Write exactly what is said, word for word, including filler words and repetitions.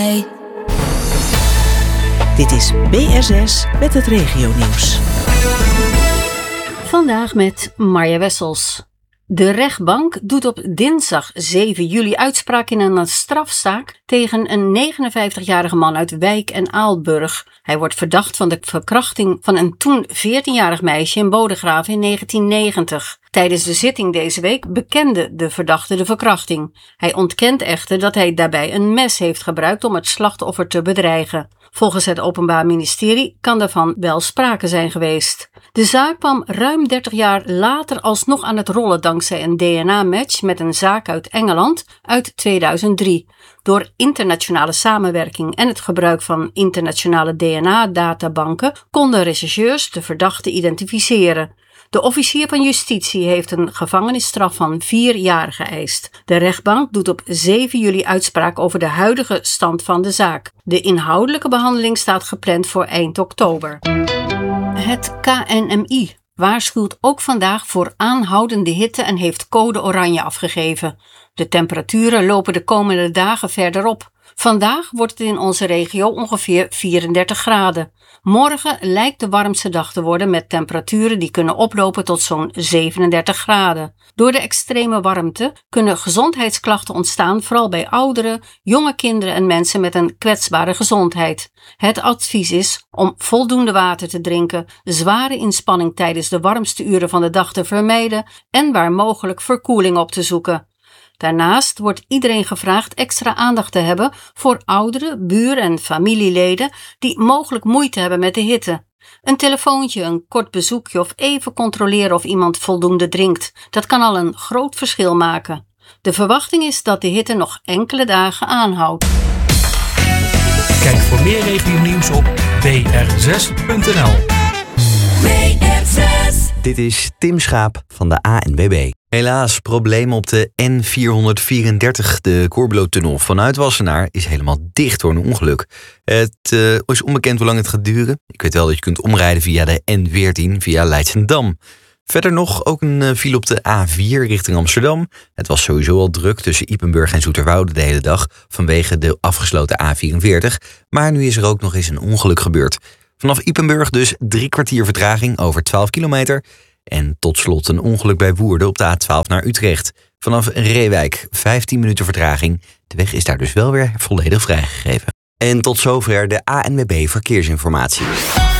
mij. Dit is B S S met het regionieuws. Vandaag met Marja Wessels. De rechtbank doet op dinsdag zeven juli uitspraak in een strafzaak tegen een negenenvijftigjarige man uit Wijk en Aalburg. Hij wordt verdacht van de verkrachting van een toen veertienjarig meisje in Bodegraven in negentien negentig. Tijdens de zitting deze week bekende de verdachte de verkrachting. Hij ontkent echter dat hij daarbij een mes heeft gebruikt om het slachtoffer te bedreigen. Volgens het Openbaar Ministerie kan daarvan wel sprake zijn geweest. De zaak kwam ruim dertig jaar later alsnog aan het rollen dankzij een D N A-match met een zaak uit Engeland uit tweeduizend drie. Door internationale samenwerking en het gebruik van internationale D N A-databanken konden rechercheurs de verdachte identificeren. De officier van justitie heeft een gevangenisstraf van vier jaar geëist. De rechtbank doet op zeven juli uitspraak over de huidige stand van de zaak. De inhoudelijke behandeling staat gepland voor eind oktober. Het K N M I waarschuwt ook vandaag voor aanhoudende hitte en heeft code oranje afgegeven. De temperaturen lopen de komende dagen verder op. Vandaag wordt het in onze regio ongeveer vierendertig graden. Morgen lijkt de warmste dag te worden met temperaturen die kunnen oplopen tot zo'n zevenendertig graden. Door de extreme warmte kunnen gezondheidsklachten ontstaan, vooral bij ouderen, jonge kinderen en mensen met een kwetsbare gezondheid. Het advies is om voldoende water te drinken, zware inspanning tijdens de warmste uren van de dag te vermijden en waar mogelijk verkoeling op te zoeken. Daarnaast wordt iedereen gevraagd extra aandacht te hebben voor ouderen, buren en familieleden die mogelijk moeite hebben met de hitte. Een telefoontje, een kort bezoekje of even controleren of iemand voldoende drinkt, dat kan al een groot verschil maken. De verwachting is dat de hitte nog enkele dagen aanhoudt. Kijk voor meer regionieuws op b r zes punt n l. B R zes. Dit is Tim Schaap van de A N W B. Helaas, problemen op de N vierhonderdvierendertig, de Corbulo-tunnel vanuit Wassenaar, is helemaal dicht door een ongeluk. Het uh, is onbekend hoe lang het gaat duren. Ik weet wel dat je kunt omrijden via de N veertien, via Leidschendam. Verder nog ook een uh, file op de A vier richting Amsterdam. Het was sowieso al druk tussen Ypenburg en Zoeterwoude de hele dag vanwege de afgesloten A vierenveertig. Maar nu is er ook nog eens een ongeluk gebeurd. Vanaf Ypenburg dus drie kwartier vertraging over twaalf kilometer. En tot slot een ongeluk bij Woerden op de A twaalf naar Utrecht. Vanaf Reewijk vijftien minuten vertraging. De weg is daar dus wel weer volledig vrijgegeven. En tot zover de A N W B Verkeersinformatie.